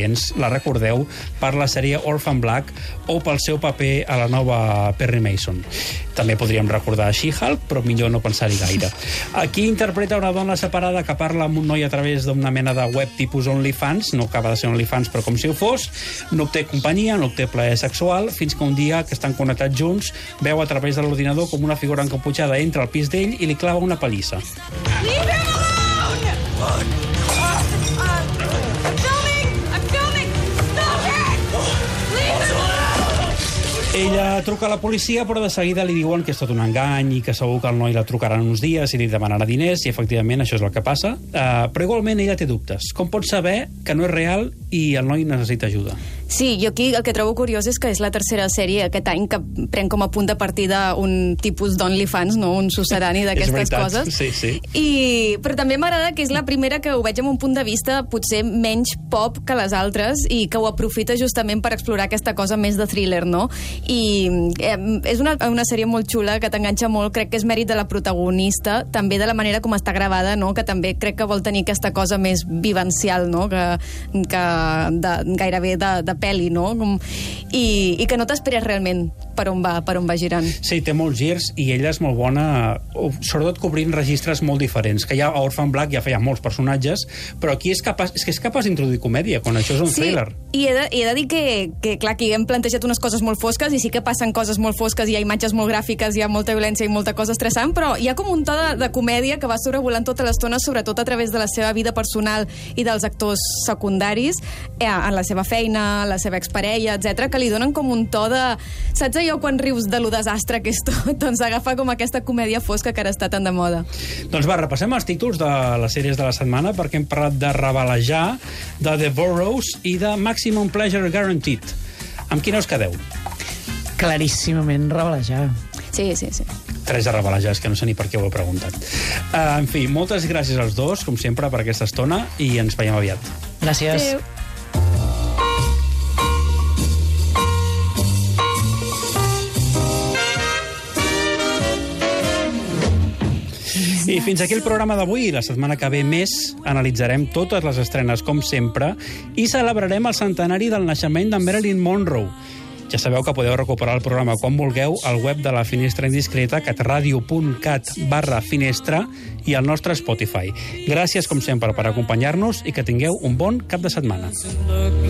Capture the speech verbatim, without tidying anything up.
oients la recordeu per la sèrie Orphan Black o pel seu paper a la nova Perry Mason. També podríem recordar She-Hulk, però millor no pensar-hi gaire. Aquí interpreta una dona separada que parla amb un noi a través d'una mena de web tipus OnlyFans, no acaba de ser OnlyFans, però com si ho fos, no obté companyia, no obté plaer sexual, fins que un dia que estan connectats junts, veu a través de l'ordinador com una figura encaputxada entra al pis d'ell i li clava una palissa. Leave him alone! I'm filming! I'm filming! Stop it! Leave him alone! Ella truca a la policia, però de seguida li diuen que és tot un engany i que segur que el noi la trucarà en uns dies i li demanarà diners, i efectivament això és el que passa. Uh, però igualment ella té dubtes. Com pot saber que no és real i el noi necessita ajuda? Sí, jo aquí el que trobo curiós és que és la tercera sèrie aquest any que pren com a punt de partida un tipus d'OnlyFans, no? Un sucedani d'aquestes coses. Sí, sí. I, però també m'agrada que és la primera que ho veig amb un punt de vista potser menys pop que les altres i que ho aprofita justament per explorar aquesta cosa més de thriller, no? I eh, és una, una sèrie molt xula que t'enganxa molt, crec que és mèrit de la protagonista, també de la manera com està gravada, no? Que també crec que vol tenir aquesta cosa més vivencial, no? Que, que de, gairebé de, de pel·li, no? Com, i, i que no t'esperes realment per on va, per on va girant. Sí, té molts girs i ella és molt bona, sobretot cobrint registres molt diferents, que ja a Orphan Black ja feia molts personatges, però aquí és capaç, és que és capaç d'introduir comèdia, quan això és un sí, thriller. I he de, he de dir que, que, clar, que hem plantejat unes coses molt fosques i sí que passen coses molt fosques, hi ha imatges molt gràfiques, hi ha molta violència i molta cosa estressant, però hi ha com un to de, de comèdia que va sobrevolant tota l'estona, sobretot a través de la seva vida personal i dels actors secundaris, eh, en la seva feina, la seva exparella, etcètera, que li donen com un to de... Saps allò quan rius de lo desastre que és tot? Doncs agafa com aquesta comèdia fosca que ara està tan de moda. Doncs va, repassem els títols de les sèries de la setmana, perquè hem parlat de Rabalejar, de The Burrows i de Maximum Pleasure Guaranteed. Amb quina us quedeu? Claríssimament Rabalejar. Sí, sí, sí. Tres de Rabalejar, és que no sé ni per què ho he preguntat. Uh, en fi, moltes gràcies als dos, com sempre, per aquesta estona, i ens veiem aviat. Gràcies. Adéu. I fins aquí el programa d'avui. La setmana que ve més analitzarem totes les estrenes, com sempre, i celebrarem el centenari del naixement de Marilyn Monroe. Ja sabeu que podeu recuperar el programa quan vulgueu al web de la Finestra Indiscreta, catradio punt cat barra finestra, i al nostre Spotify. Gràcies, com sempre, per acompanyar-nos i que tingueu un bon cap de setmana.